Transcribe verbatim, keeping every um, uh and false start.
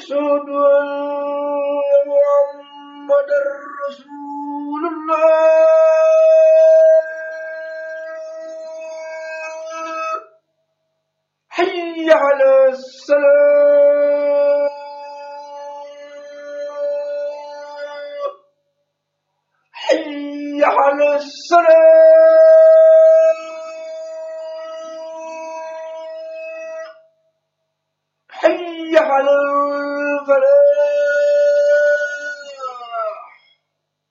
أشهد أن محمدا رسول الله حي على الصلاة حي على الصلاة حي على الفلاح